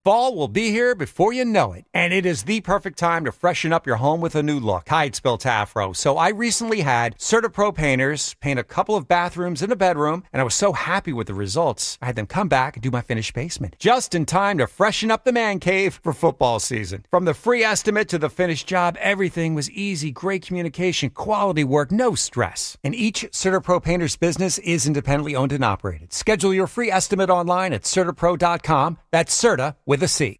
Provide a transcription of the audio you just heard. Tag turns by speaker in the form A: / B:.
A: Fall will be here before you know it, and it is the perfect time to freshen up your home with a new look. Hi, it's Bill Tafro. So I recently had CertaPro painters paint a couple of bathrooms and a bedroom, and I was so happy with the results. I had them come back and do my finished basement, just in time to freshen up the man cave for football season. From the free estimate to the finished job, everything was easy, great communication, quality work, no stress. And each CertaPro painter's business is independently owned and operated. Schedule your free estimate online at CertaPro.com. That's Certa with a C.